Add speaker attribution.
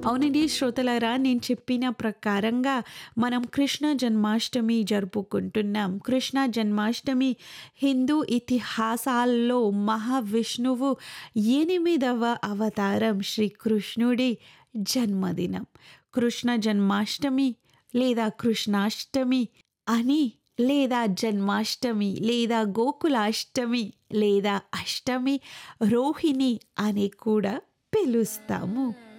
Speaker 1: అవునండి శ్రోతలారా, నేను చెప్పిన ప్రకారంగా మనం కృష్ణ జన్మాష్టమి జరుపుకుంటున్నాం. కృష్ణ జన్మాష్టమి హిందూ ఇతిహాసాల్లో మహావిష్ణువు 8వ అవతారం శ్రీకృష్ణుడి జన్మదినం. కృష్ణ జన్మాష్టమి లేదా కృష్ణాష్టమి అని, లేదా జన్మాష్టమి లేదా గోకులాష్టమి లేదా అష్టమి, రోహిణి అని కూడా పిలుస్తాము.